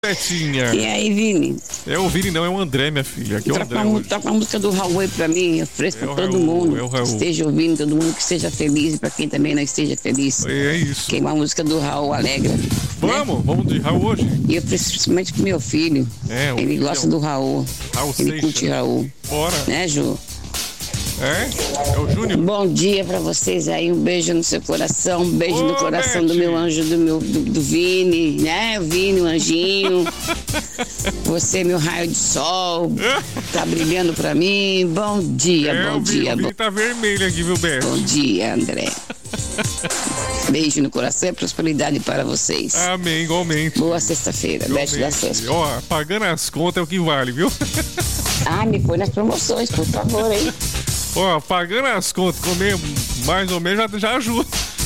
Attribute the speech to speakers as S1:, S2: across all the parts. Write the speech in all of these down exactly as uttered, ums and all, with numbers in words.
S1: Betinha.
S2: E aí, Vini?
S1: É o Vini, não, é o André, minha filha. Aqui é o
S2: Toca
S1: André
S2: uma,
S1: hoje.
S2: toca uma música do Raul aí pra mim, eu ofereço
S1: É
S2: pra
S1: o
S2: todo
S1: Raul,
S2: mundo.
S1: é o Raul.
S2: Que esteja ouvindo, todo mundo que esteja feliz, e pra quem também não esteja feliz.
S1: É isso.
S2: Queimar a música do Raul Alegra.
S1: Vamos,
S2: né?
S1: vamos de Raul hoje.
S2: E eu principalmente pro meu filho.
S1: É, o
S2: Ele
S1: filho.
S2: gosta do Raul.
S1: Raul
S2: Ele
S1: Seixas.
S2: curte Raul.
S1: Bora.
S2: Né, Ju?
S1: É? É o Júnior.
S2: Bom dia pra vocês aí, um beijo no seu coração, um beijo
S1: Ô,
S2: no coração do
S1: Bete.
S2: meu anjo, do meu do, do Vini, né? O Vini, o anjinho. Você, meu raio de sol, tá brilhando pra mim. Bom dia,
S1: É,
S2: bom
S1: o Vini,
S2: dia,
S1: o
S2: bom,
S1: Vini tá vermelho aqui, viu, Beto?
S2: bom dia, André. Beijo no coração e prosperidade para vocês.
S1: Amém, igualmente.
S2: Boa sexta-feira, Bete da
S1: Igualmente.
S2: Sexta.
S1: Ó, pagando as contas é o que vale, viu?
S2: Ah, me põe nas promoções, por favor, hein?
S1: Ó, pagando as contas, comer mais ou menos já, já ajuda.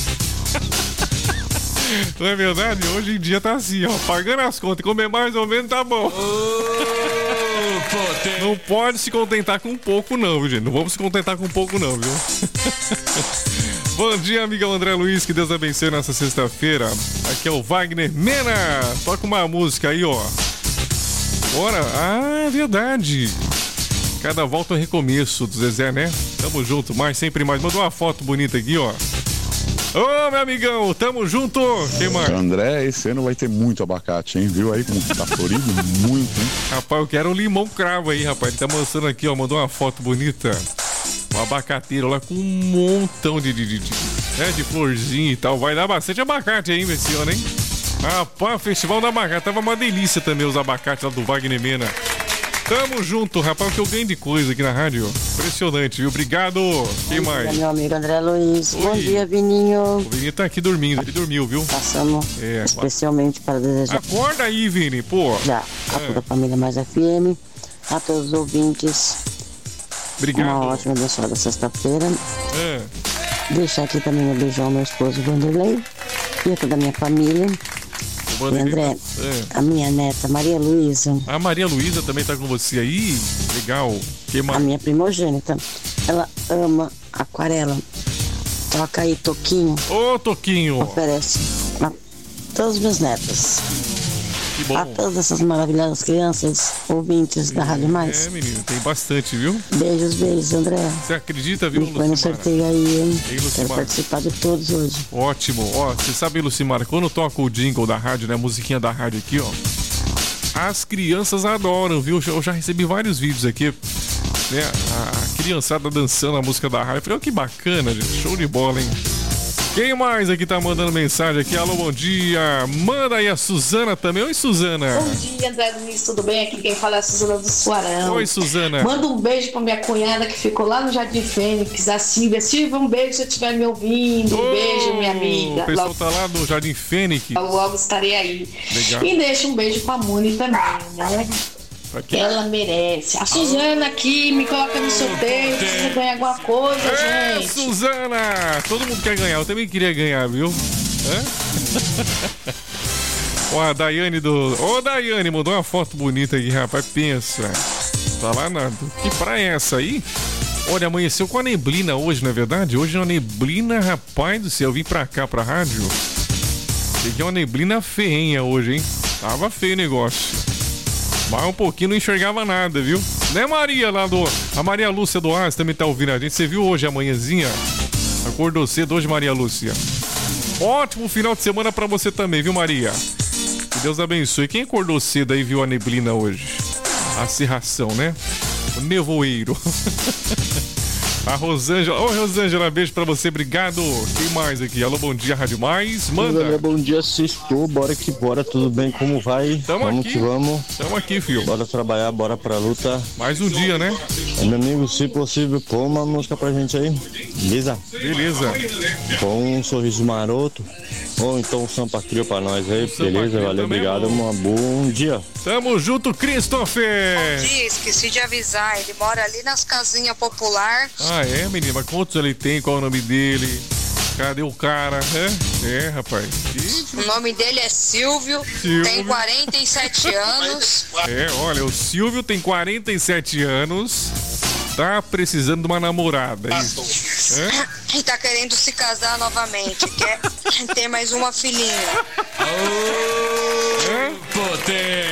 S1: Não é verdade? Hoje em dia tá assim, ó. Pagando as contas e comer mais ou menos tá bom.
S3: Oh,
S1: Não pode se contentar com pouco, não, viu, gente? Não vamos se contentar com pouco, não, viu? Bom dia, amigão André Luiz. Que Deus abençoe nessa sexta-feira. Aqui é o Wagner Mena. Toca uma música aí, ó. Bora. Ah, é verdade. Cada volta é um recomeço do Zezé, né? Tamo junto, mais, sempre mais. Mandou uma foto bonita aqui, ó. Ô, meu amigão, tamo junto. Quem mais?
S4: André, esse ano vai ter muito abacate, hein? Viu aí como tá florido? Muito, hein?
S1: Rapaz, eu quero um limão cravo aí, rapaz. Ele tá mostrando aqui, ó. Mandou uma foto bonita. Um abacateiro lá com um montão de, de, de, de, né, de florzinha e tal. Vai dar bastante abacate aí esse ano, hein? Rapaz, festival do abacate. Tava uma delícia também os abacates lá do Wagner Mena. Tamo junto, rapaz, que eu ganho de coisa aqui na rádio. Impressionante, viu? Obrigado. Quem
S5: Bom
S1: mais?
S5: dia, meu amigo André Luiz.
S1: Oi.
S5: Bom dia, Vininho.
S1: O Vini tá aqui dormindo, ele dormiu, viu?
S5: Passamos
S1: É,
S5: especialmente para desejar
S1: acorda aí, Vini, pô.
S5: já a toda a família Mais F M, a todos os ouvintes,
S1: Obrigado.
S5: uma ótima e abençoada sexta-feira.
S1: É.
S5: Deixar aqui também meu beijão ao meu esposo Vanderlei e a toda a minha família.
S1: O
S5: E
S1: Vanderlei
S5: André,
S1: tá- é.
S5: a minha neta Maria Luísa,
S1: A Maria Luísa também tá com você aí? Legal. Que
S5: a
S1: mais?
S5: minha primogênita, ela ama aquarela. Toca aí, Toquinho,
S1: Ô, Toquinho.
S5: oferece a todas as minhas netas.
S1: Que bom.
S5: A todas essas maravilhosas crianças, ouvintes da Rádio Mais.
S1: É, menino, tem bastante, viu?
S5: Beijos, beijos, André.
S1: Você acredita, viu,
S5: Me põe no
S1: Lucimara?
S5: sorteio aí, hein?
S1: Ei,
S5: Quero
S1: Lucimara.
S5: participar de todos hoje.
S1: Ótimo. Ó, você sabe, Lucimara, quando toca o jingle da rádio, né? A musiquinha da rádio aqui, ó. As crianças adoram, viu? Eu já recebi vários vídeos aqui, né? A criançada dançando a música da rádio. Eu falei, ó, que bacana, gente. Show de bola, hein? Quem mais aqui tá mandando mensagem aqui? Alô, bom dia. Manda aí a Suzana também. Oi, Suzana.
S6: Bom dia, André Luiz, tudo bem? Aqui quem fala é a Suzana do Suarão.
S1: Oi, Suzana.
S6: Manda um beijo pra minha cunhada que ficou lá no Jardim Fênix, a Silvia. Silvia, um beijo se você estiver me ouvindo. Um
S1: Ô,
S6: beijo, minha amiga.
S1: O pessoal
S6: Logo,
S1: tá lá no Jardim Fênix.
S6: logo estarei aí.
S1: Legal.
S6: E deixa um beijo pra Muni também, né?
S1: Pra
S6: Que
S1: quem?
S6: ela merece. A Suzana aqui me coloca no sorteio. Se você ganhar alguma coisa,
S1: É,
S6: gente.
S1: Suzana! Todo mundo quer ganhar, eu também queria ganhar, viu? Hã? Ó, a Daiane do. Ô, Daiane, mandou uma foto bonita aqui, rapaz. Pensa. Tá lá na. Que praia é essa aí? Olha, amanheceu com a neblina hoje, não é verdade? Hoje é uma neblina, rapaz do céu. Eu vim pra cá, pra rádio. Peguei uma neblina feinha hoje, hein? Tava feio o negócio. Mas um pouquinho não enxergava nada, viu? Né, Maria, lá do... A Maria Lúcia do Ars também tá ouvindo a gente. Você viu hoje, amanhãzinha? Acordou cedo hoje, Maria Lúcia. Ótimo final de semana pra você também, viu, Maria? Que Deus abençoe. Quem acordou cedo aí viu a neblina hoje? A cerração, né? O nevoeiro. A Rosângela. Ô, Rosângela, beijo pra você, obrigado. Quem mais aqui? Alô, bom dia, Rádio Mais. Manda.
S7: Bom dia, sextou, bora que bora, tudo bem, como vai?
S1: Tamo
S7: vamos
S1: aqui.
S7: que vamos,
S1: Tamo aqui, filho.
S7: bora trabalhar, bora pra luta.
S1: Mais um dia, né?
S7: É, meu amigo, se possível, põe uma música pra gente aí, beleza?
S1: Beleza.
S7: Com um sorriso maroto, ou então um Sampa Crio pra nós aí,
S1: Sampa
S7: beleza?
S1: Crio
S7: Valeu,
S1: também é
S7: obrigado,
S1: bom.
S7: um bom dia.
S1: Tamo junto, Christopher.
S8: Dia, esqueci de avisar, ele mora ali nas casinhas popular.
S1: Ah, é, menina? Mas quantos ele tem? Qual é o nome dele? Cadê o cara? É, é rapaz. Ih,
S8: O nome dele é Silvio,
S1: Silvio.
S8: tem quarenta e sete anos.
S1: É, olha, o Silvio tem quarenta e sete anos, tá precisando de uma namorada, é isso? É?
S8: E tá querendo se casar novamente, quer ter mais uma filhinha.
S1: É?
S3: Potência.